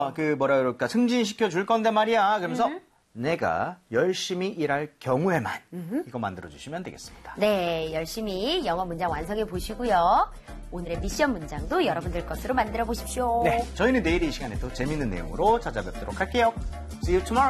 뭐라 그럴까, 승진시켜 줄 건데 말이야. 그러면서 내가 열심히 일할 경우에만 이거 만들어주시면 되겠습니다. 네, 열심히 영어 문장 완성해 보시고요. 오늘의 미션 문장도 여러분들 것으로 만들어 보십시오. 네, 저희는 내일 이 시간에 또 재밌는 내용으로 찾아뵙도록 할게요. See you tomorrow.